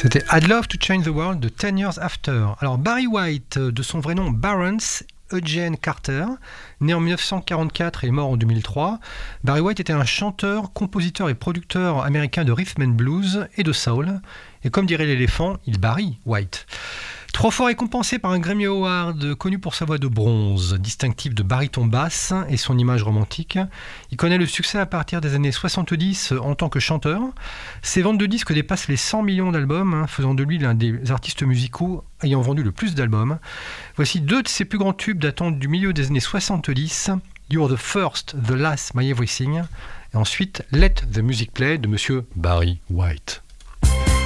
C'était I'd Love to Change the World de 10 Years After. Alors Barry White, de son vrai nom Barrence Eugene Carter, né en 1944 et mort en 2003, Barry White était un chanteur, compositeur et producteur américain de rhythm and blues et de soul. Et comme dirait l'éléphant, il Barry White. 3 fois récompensé par un Grammy Award, connu pour sa voix de bronze, distinctive de baryton basse et son image romantique. Il connaît le succès à partir des années 70 en tant que chanteur. Ses ventes de disques dépassent les 100 millions d'albums, faisant de lui l'un des artistes musicaux ayant vendu le plus d'albums. Voici 2 de ses plus grands tubes datant du milieu des années 70, You're the First, The Last, My Everything, et ensuite Let the Music Play de Monsieur Barry White.